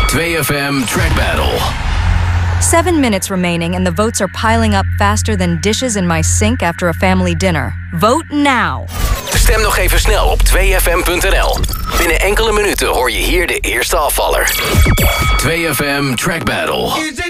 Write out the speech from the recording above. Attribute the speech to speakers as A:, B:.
A: 2FM Track Battle.
B: 7 minutes remaining and the votes are piling up faster than dishes in my sink after a family dinner. Vote now.
A: Stem nog even snel op 2FM.nl. Binnen enkele minuten hoor je hier de eerste afvaller. 2FM Track Battle.